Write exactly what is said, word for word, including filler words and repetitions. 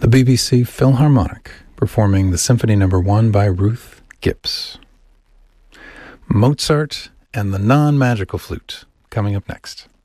B B C Philharmonic performing the Symphony Number One by Ruth Gibbs. Mozart and the Non-Magical Flute coming up next.